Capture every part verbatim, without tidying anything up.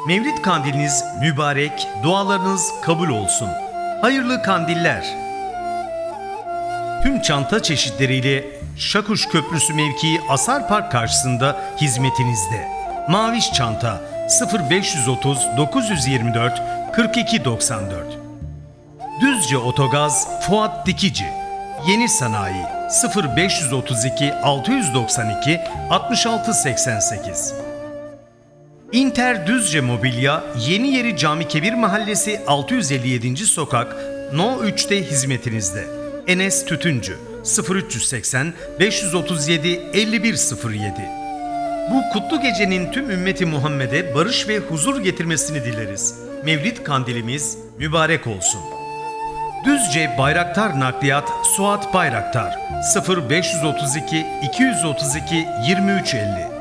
Mevlid kandiliniz mübarek, dualarınız kabul olsun. Hayırlı kandiller. Tüm çanta çeşitleriyle Şakuş Köprüsü mevkii Asar Park karşısında hizmetinizde. Maviş çanta sıfır beş otuz dokuz yüz yirmi dört kırk iki doksan dört. Düzce Otogaz Fuat Dikici. Yeni Sanayi sıfır beş otuz iki altı yüz doksan iki altmış altı seksen sekiz. İnter Düzce Mobilya Yeni Yeri Cami Kebir Mahallesi altı yüz elli yedinci Sokak No üçte hizmetinizde. Enes Tütüncü sıfır üç seksen beş otuz yedi elli bir sıfır yedi. Bu kutlu gecenin tüm ümmeti Muhammed'e barış ve huzur getirmesini dileriz. Mevlid kandilimiz mübarek olsun. Düzce Bayraktar Nakliyat Suat Bayraktar sıfır beş otuz iki iki yüz otuz iki yirmi üç elli.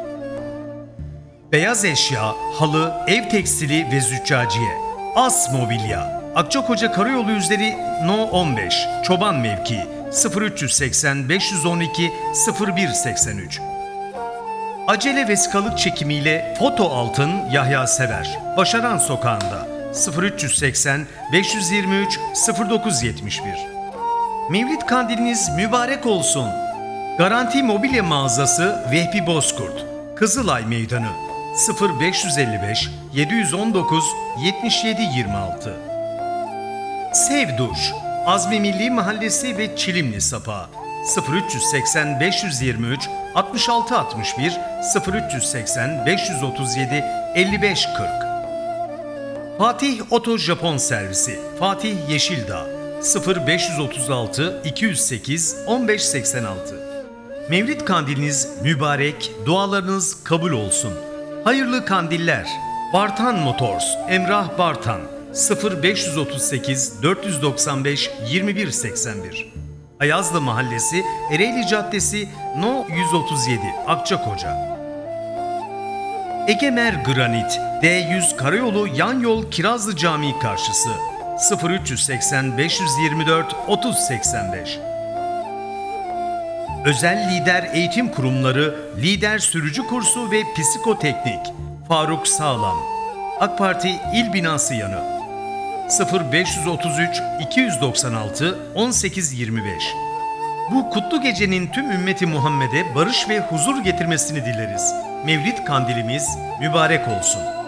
Beyaz eşya, halı, ev tekstili ve züccaciye. As Mobilya. Akçakoca Karayolu üzeri No on beş. Çoban mevkii sıfır üç seksen beş on iki sıfır bir seksen üç. Acele vesikalık çekimiyle Foto Altın Yahya Sever. Başaran Sokağı'nda sıfır üç seksen beş yirmi üç sıfır dokuz yetmiş bir. Mevlid kandiliniz mübarek olsun. Garanti Mobilya Mağazası Vehbi Bozkurt. Kızılay Meydanı sıfır beş elli beş yedi on dokuz yetmiş yedi yirmi altı. Sevduş Azmi Milli Mahallesi ve Çilimli Sapağı sıfır üç seksen beş yirmi üç altmış altı altmış bir sıfır üç seksen beş otuz yedi elli beş kırk. Fatih Oto Japon Servisi Fatih Yeşildağ sıfır beş otuz altı iki yüz sekiz on beş seksen altı. Mevlid kandiliniz mübarek, dualarınız kabul olsun. Hayırlı kandiller. Bartan Motors Emrah Bartan sıfır beş otuz sekiz dört doksan beş yirmi bir seksen bir. Ayazlı Mahallesi Ereğli Caddesi No yüz otuz yedi Akçakoca. Egemer Granit D yüz Karayolu Yan Yol Kirazlı Camii karşısı sıfır üç seksen beş yirmi dört otuz seksen beş. Özel Lider Eğitim Kurumları Lider Sürücü Kursu ve Psikoteknik Faruk Sağlam AK Parti İl Binası yanı sıfır beş otuz üç iki yüz doksan altı on sekiz yirmi beş. Bu kutlu gecenin tüm ümmeti Muhammed'e barış ve huzur getirmesini dileriz. Mevlid kandilimiz mübarek olsun.